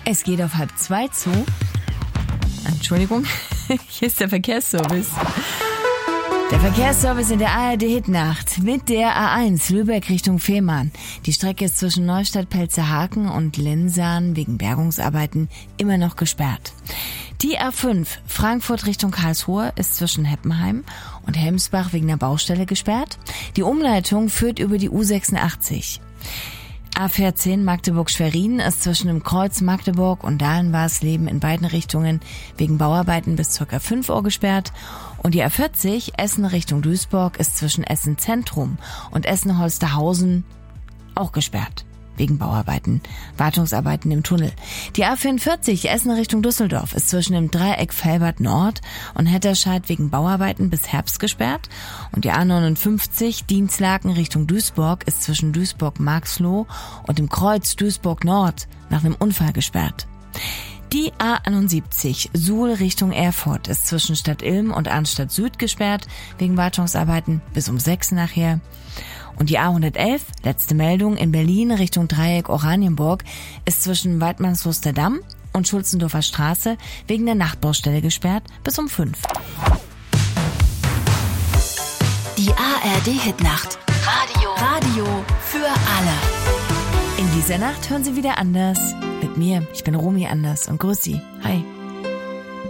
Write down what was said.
Es geht auf 1:30 zu. Entschuldigung, hier ist der Verkehrsservice. Der Verkehrsservice in der ARD-Hitnacht mit der A1 Lübeck Richtung Fehmarn. Die Strecke ist zwischen Neustadt-Pelzerhaken und Linsahn wegen Bergungsarbeiten immer noch gesperrt. Die A5 Frankfurt Richtung Karlsruhe ist zwischen Heppenheim und Helmsbach wegen der Baustelle gesperrt. Die Umleitung führt über die U86. A14 Magdeburg-Schwerin ist zwischen dem Kreuz Magdeburg und Dahlen-Warsleben in beiden Richtungen wegen Bauarbeiten bis ca. 5 Uhr gesperrt. Und die A40 Essen Richtung Duisburg ist zwischen Essen Zentrum und Essen-Holsterhausen auch gesperrt wegen Bauarbeiten, Wartungsarbeiten im Tunnel. Die A44 Essen Richtung Düsseldorf ist zwischen dem Dreieck Velbert Nord und Hetterscheid wegen Bauarbeiten bis Herbst gesperrt. Und die A59 Dienstlaken Richtung Duisburg ist zwischen Duisburg-Marxloh und dem Kreuz Duisburg Nord nach einem Unfall gesperrt. Die A71 Suhl Richtung Erfurt ist zwischen Stadt Ilm und Arnstadt Süd gesperrt wegen Wartungsarbeiten bis um 6 nachher. Und die A111, letzte Meldung, in Berlin Richtung Dreieck Oranienburg ist zwischen Weidmannsluster Damm und Schulzendorfer Straße wegen der Nachtbaustelle gesperrt bis um 5. Die ARD-Hitnacht. Radio für alle. In dieser Nacht hören Sie wieder Anders. Mit mir, ich bin Romy Anders und grüß Sie. Hi.